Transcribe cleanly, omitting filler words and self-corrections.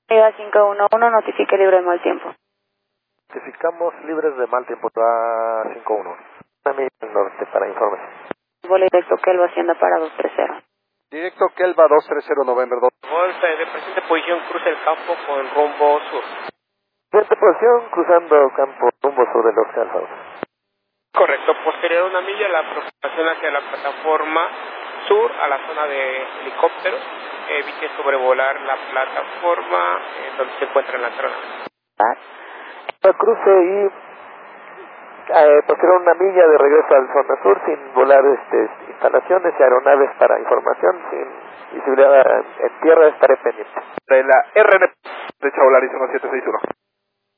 EVA 511, notifique libre de mal tiempo. Notificamos libres de mal tiempo a 51. También norte para informes. Vuelo directo Kelva, Hacienda para 230. Directo Kelva 230 November 2. Golf de presente posición, cruza el campo con rumbo sur. Siguiente posición, cruzando campo rumbo sur de los Alfa 1. Correcto, posterior a una milla, la aproximación hacia la plataforma sur, a la zona de helicópteros. Evite sobrevolar la plataforma donde se encuentra en la zona. Cruce y posterior a una milla de regreso al zona sur sin volar instalaciones y aeronaves para información, sin visibilidad en tierra, estaré pendiente. De la RN, derecha volar y zona 761.